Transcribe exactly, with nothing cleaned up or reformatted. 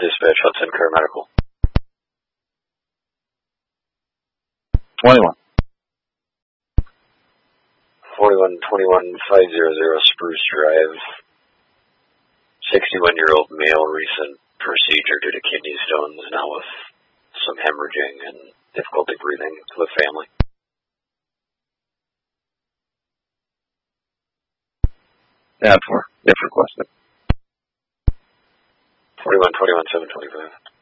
Dispatch, Hudson Car Medical. twenty-one. forty-one twenty-one five hundred Spruce Drive. sixty-one-year-old male, recent procedure due to kidney stones, now with some hemorrhaging and difficulty breathing with family. Yeah, for if requested. forty-one twenty-one seven twenty-five.